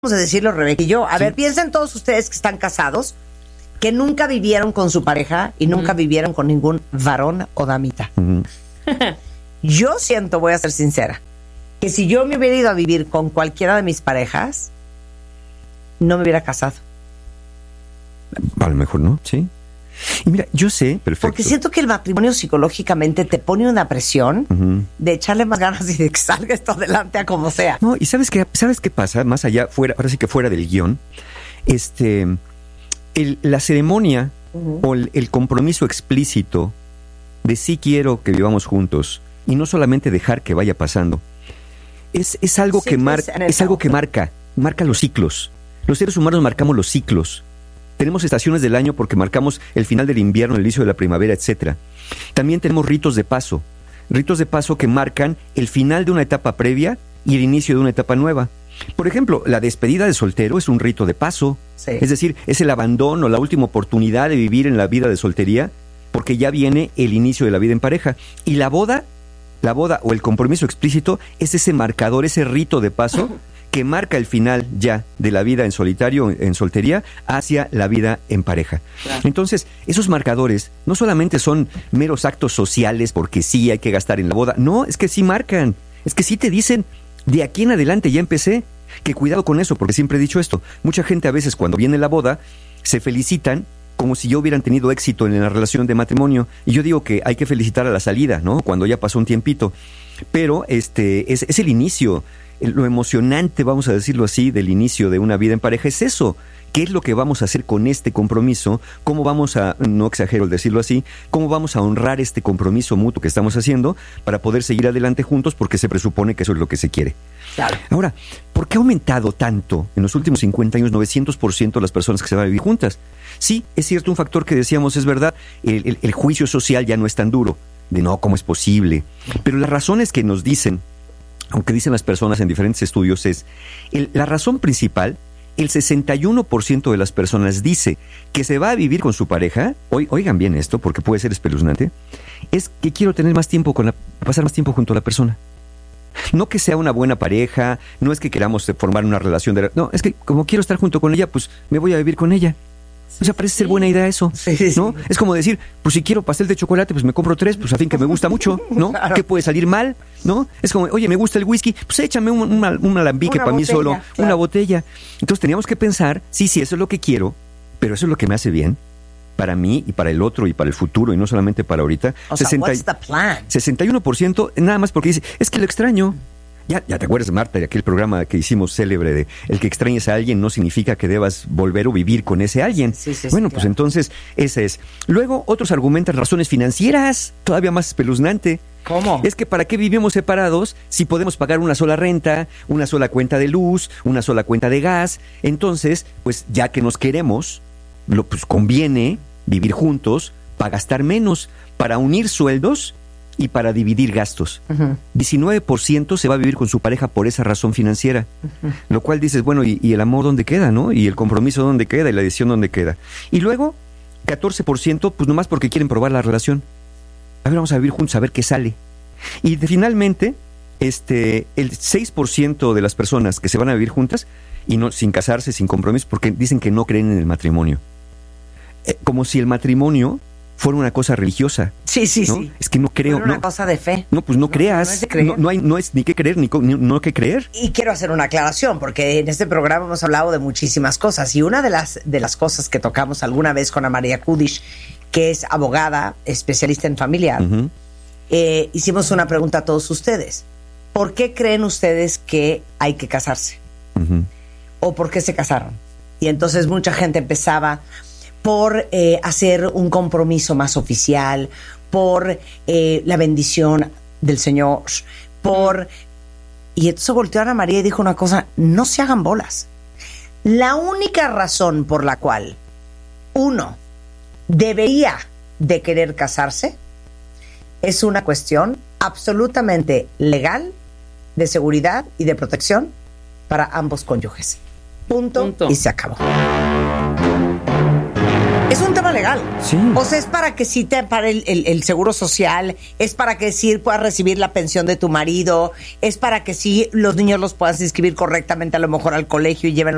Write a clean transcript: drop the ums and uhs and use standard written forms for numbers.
Vamos a decirlo, Rebeca y yo. A ver, piensen todos ustedes que están casados, que nunca vivieron con su pareja y nunca vivieron con ningún varón o damita. Yo siento, voy a ser sincera, que si yo me hubiera ido a vivir con cualquiera de mis parejas, no me hubiera casado. A lo mejor no, sí. Y mira, yo sé, perfecto. Porque siento que el matrimonio psicológicamente te pone una presión de echarle más ganas y de que salga esto adelante a como sea. No, y ¿sabes qué pasa? Más allá, ahora sí que fuera del guión, la ceremonia o el compromiso explícito de sí quiero que vivamos juntos y no solamente dejar que vaya pasando, es algo que marca los ciclos. Los seres humanos marcamos los ciclos. Tenemos estaciones del año porque marcamos el final del invierno, el inicio de la primavera, etcétera. También tenemos ritos de paso que marcan el final de una etapa previa y el inicio de una etapa nueva. Por ejemplo, la despedida de soltero es un rito de paso. Sí. Es decir, es el abandono, la última oportunidad de vivir en la vida de soltería, porque ya viene el inicio de la vida en pareja. Y la boda o el compromiso explícito es ese marcador, ese rito de paso que marca el final ya de la vida en solitario, en soltería, hacia la vida en pareja. Claro. Entonces, esos marcadores no solamente son meros actos sociales porque sí hay que gastar en la boda, no, es que sí marcan, es que sí te dicen, de aquí en adelante ya empecé, que cuidado con eso, porque siempre he dicho esto, mucha gente a veces cuando viene la boda, se felicitan como si ya hubieran tenido éxito en la relación de matrimonio, y yo digo que hay que felicitar a la salida, ¿no? Cuando ya pasó un tiempito, pero es el inicio. Lo emocionante, vamos a decirlo así, del inicio de una vida en pareja es eso. ¿Qué es lo que vamos a hacer con este compromiso? ¿Cómo vamos a, no exagero el decirlo así, cómo vamos a honrar este compromiso mutuo que estamos haciendo para poder seguir adelante juntos porque se presupone que eso es lo que se quiere? Claro. Ahora, ¿por qué ha aumentado tanto en los últimos 50 años 900% las personas que se van a vivir juntas? Sí, es cierto, un factor que decíamos es verdad, el juicio social ya no es tan duro, de no, ¿cómo es posible? Pero las razones que nos dicen, aunque dicen las personas en diferentes estudios, es la razón principal, el 61% de las personas dice que se va a vivir con su pareja, oigan bien esto porque puede ser espeluznante, es que quiero tener más tiempo pasar más tiempo junto a la persona. No que sea una buena pareja, no es que queramos formar una relación no, es que como quiero estar junto con ella, pues me voy a vivir con ella. O sea, parece ser buena idea eso, ¿no? Es como decir, pues si quiero pastel de chocolate, pues me compro 3, pues a fin que me gusta mucho, ¿no? Claro. ¿Qué puede salir mal, no? Es como, oye, me gusta el whisky, pues échame un alambique para mí solo, claro. Una botella. Entonces teníamos que pensar, sí, eso es lo que quiero, pero eso es lo que me hace bien para mí y para el otro y para el futuro y no solamente para ahorita. O sea, what's the plan? 61% nada más porque dice, es que lo extraño. Ya te acuerdas, Marta, de aquel programa que hicimos célebre de el que extrañes a alguien no significa que debas volver o vivir con ese alguien. Sí, bueno, pues claro. Entonces, esa es. Luego, otros argumentan razones financieras, todavía más espeluznante. ¿Cómo? Es que ¿para qué vivimos separados si podemos pagar una sola renta, una sola cuenta de luz, una sola cuenta de gas? Entonces, pues ya que nos queremos, pues conviene vivir juntos para gastar menos, para unir sueldos y para dividir gastos. 19% se va a vivir con su pareja por esa razón financiera. Lo cual dices, bueno, ¿y el amor dónde queda, no? ¿Y el compromiso dónde queda? ¿Y la decisión dónde queda? Y luego, 14%, pues nomás porque quieren probar la relación. A ver, vamos a vivir juntos, a ver qué sale. Y finalmente, el 6% de las personas que se van a vivir juntas, y no sin casarse, sin compromiso, porque dicen que no creen en el matrimonio. Como si el matrimonio fuera una cosa religiosa. Sí, ¿no? sí. Es que no creo. Fuera una cosa de fe. No, pues no creas. No es de creer. No es ni que creer, ni no que creer. Y quiero hacer una aclaración, porque en este programa hemos hablado de muchísimas cosas. Y una de las cosas que tocamos alguna vez con María Kudish, que es abogada, especialista en familiar, hicimos una pregunta a todos ustedes. ¿Por qué creen ustedes que hay que casarse? ¿O por qué se casaron? Y entonces mucha gente empezaba por hacer un compromiso más oficial, por la bendición del Señor, Y entonces volteó a Ana María y dijo una cosa, no se hagan bolas. La única razón por la cual uno debería de querer casarse es una cuestión absolutamente legal, de seguridad y de protección para ambos cónyuges. Punto. Y se acabó. Es un tema legal. Sí. O sea, es para que sí te para el seguro social, es para que sí puedas recibir la pensión de tu marido, es para que sí los niños los puedas inscribir correctamente a lo mejor al colegio y lleven